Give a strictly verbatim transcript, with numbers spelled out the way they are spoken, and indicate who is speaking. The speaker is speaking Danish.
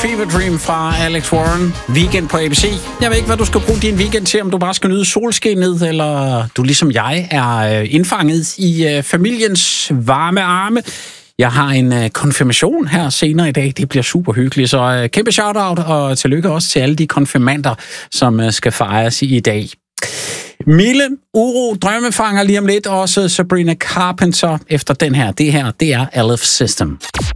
Speaker 1: Fever Dream fra Alex Warren. Weekend på A B C. Jeg ved ikke, hvad du skal bruge din weekend til, om du bare skal nyde solskinnet, eller du ligesom jeg er indfanget i familiens varme arme. Jeg har en konfirmation her senere i dag. Det bliver super hyggeligt, så kæmpe shout-out og tillykke også til alle de konfirmander, som skal fejres i dag. Mille, uro, drømmefanger lige om lidt, også Sabrina Carpenter efter den her. Det her, det er L F System.